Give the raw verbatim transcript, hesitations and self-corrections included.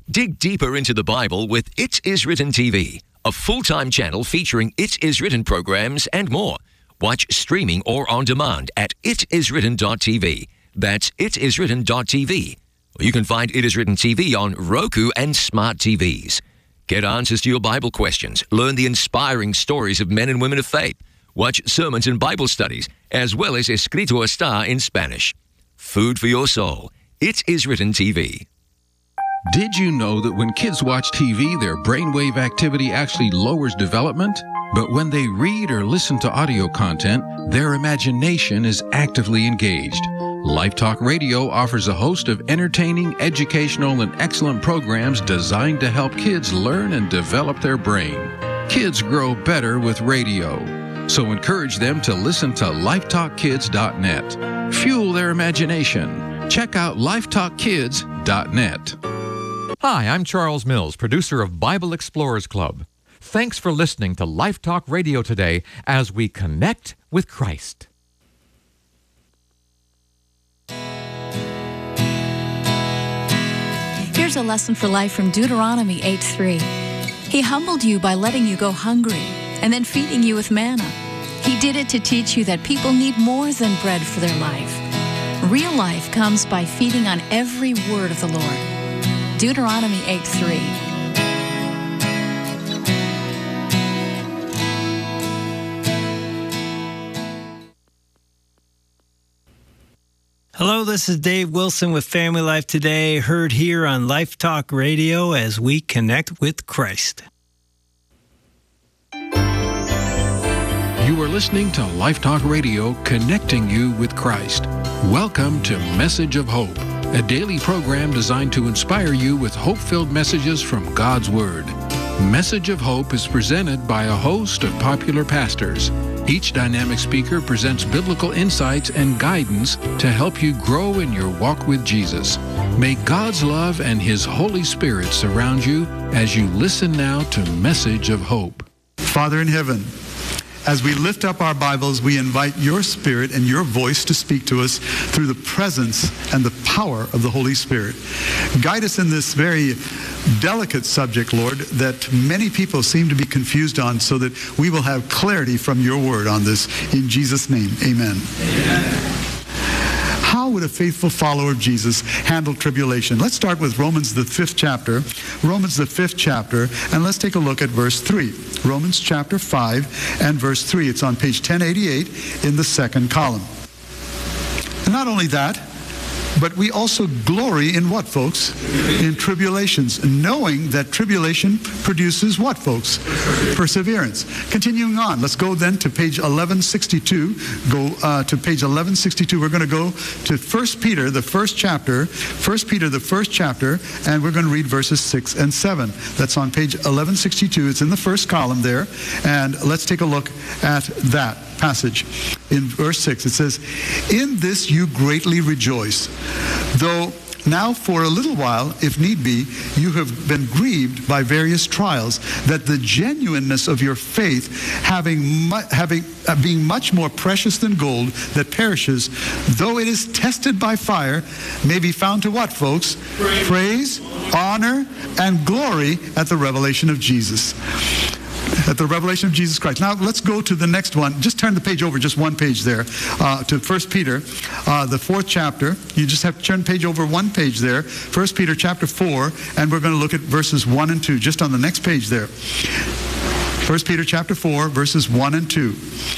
Dig deeper into the Bible with It Is Written T V, a full-time channel featuring It Is Written programs and more. Watch streaming or on demand at it is written dot t v. That's it is written dot t v. You can find It Is Written T V on Roku and smart T Vs. Get answers to your Bible questions. Learn the inspiring stories of men and women of faith. Watch sermons and Bible studies, as well as Escrito Está in Spanish. Food for your soul. It Is Written T V. Did you know that when kids watch T V, their brainwave activity actually lowers development? But when they read or listen to audio content, their imagination is actively engaged. LifeTalk Radio offers a host of entertaining, educational, and excellent programs designed to help kids learn and develop their brain. Kids grow better with radio. So encourage them to listen to life talk kids dot net. Fuel their imagination. Check out life talk kids dot net. Hi, I'm Charles Mills, producer of Bible Explorers Club. Thanks for listening to Life Talk Radio today as we connect with Christ. Here's a lesson for life from Deuteronomy eight three. He humbled you by letting you go hungry and then feeding you with manna. He did it to teach you that people need more than bread for their life. Real life comes by feeding on every word of the Lord. Deuteronomy eight three. Hello, this is Dave Wilson with Family Life Today, heard here on Life Talk Radio as we connect with Christ. You are listening to Life Talk Radio, connecting you with Christ. Welcome to Message of Hope, a daily program designed to inspire you with hope-filled messages from God's Word. Message of Hope is presented by a host of popular pastors. Each dynamic speaker presents biblical insights and guidance to help you grow in your walk with Jesus. May God's love and His Holy Spirit surround you as you listen now to Message of Hope. Father in heaven, as we lift up our Bibles, we invite your Spirit and your voice to speak to us through the presence and the power of the Holy Spirit. Guide us in this very delicate subject, Lord, that many people seem to be confused on, so that we will have clarity from your word on this. In Jesus' name, amen. Amen. How would a faithful follower of Jesus handle tribulation? Let's start with Romans, the fifth chapter. Romans, the fifth chapter, and let's take a look at verse three. Romans chapter five and verse three. It's on page ten eighty-eight in the second column. And not only that, but we also glory in what, folks? In tribulations, knowing that tribulation produces what, folks? Perseverance. Continuing on, let's go then to page eleven sixty-two. Go uh, to page eleven sixty-two. We're going to go to First Peter, the first chapter. First Peter, the first chapter, and we're going to read verses six and seven. That's on page eleven sixty-two. It's in the first column there. And let's take a look at that passage. In verse six, it says, "In this you greatly rejoice, though now for a little while, if need be, you have been grieved by various trials, that the genuineness of your faith, having mu- having uh, being much more precious than gold that perishes, though it is tested by fire, may be found to what, folks? Praise, Praise honor, and glory at the revelation of Jesus." At the revelation of Jesus Christ. Now let's go to the next one. Just turn the page over, just one page there, uh, to First Peter, uh, the fourth chapter. You just have to turn the page over one page there. First Peter chapter four, and we're going to look at verses one and two, just on the next page there. First Peter chapter four, verses one and two.